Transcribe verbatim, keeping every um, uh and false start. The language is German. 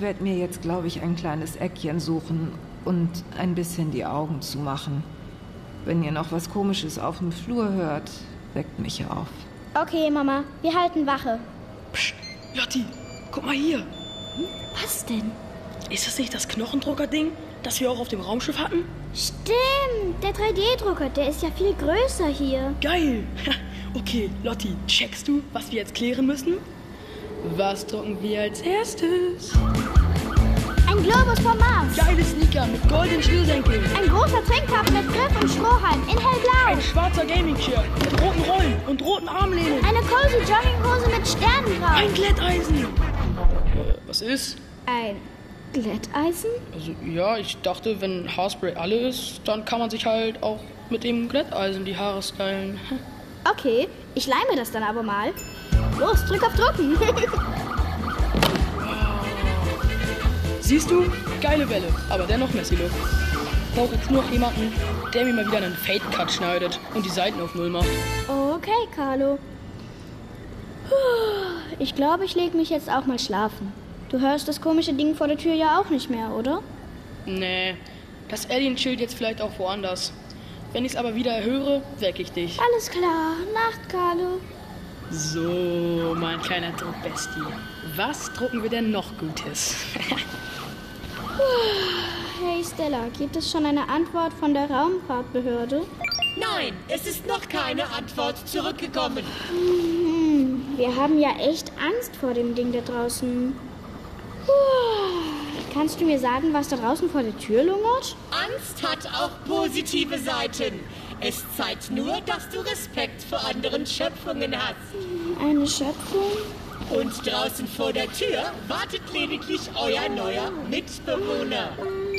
werde mir jetzt, glaube ich, ein kleines Eckchen suchen und ein bisschen die Augen zumachen. Wenn ihr noch was Komisches auf dem Flur hört, weckt mich auf. Okay, Mama, wir halten Wache. Psst, Lotti, guck mal hier. Was denn? Ist das nicht das Knochendrucker-Ding, das wir auch auf dem Raumschiff hatten? Stimmt, der drei D-Drucker, der ist ja viel größer hier. Geil. Okay, Lotti, checkst du, was wir jetzt klären müssen? Was drucken wir als erstes? Ein Globus vom Mars. Geile Sneaker mit goldenen Schnürsenkeln. Ein großer Trinktopf mit Griff und Strohhalm in hellblau. Ein schwarzer Gaming-Chair mit roten Rollen und roten Armlehnen. Eine cozy Jogginghose mit Sternen drauf. Ein Glätteisen. Äh, was ist? Ein Glätteisen? Also, ja, ich dachte, wenn Haarspray alle ist, dann kann man sich halt auch mit dem Glätteisen die Haare stylen. Okay, ich leime das dann aber mal. Los, drück auf Drucken. Siehst du? Geile Welle, aber dennoch Messi-Look. Ich brauche jetzt nur noch jemanden, der mir mal wieder einen Fade-Cut schneidet und die Seiten auf Null macht. Okay, Carlo. Ich glaube, ich lege mich jetzt auch mal schlafen. Du hörst das komische Ding vor der Tür ja auch nicht mehr, oder? Nee, das Alien chillt jetzt vielleicht auch woanders. Wenn ich es aber wieder höre, wecke ich dich. Alles klar. Nacht, Carlo. So, mein kleiner Druckbestie. Was drucken wir denn noch Gutes? Hey Stella, gibt es schon eine Antwort von der Raumfahrtbehörde? Nein, es ist noch keine Antwort zurückgekommen. Hm, wir haben ja echt Angst vor dem Ding da draußen. Kannst du mir sagen, was da draußen vor der Tür lungert? Angst hat auch positive Seiten. Es zeigt nur, dass du Respekt vor anderen Schöpfungen hast. Eine Schöpfung? Und draußen vor der Tür wartet lediglich euer neuer Mitbewohner.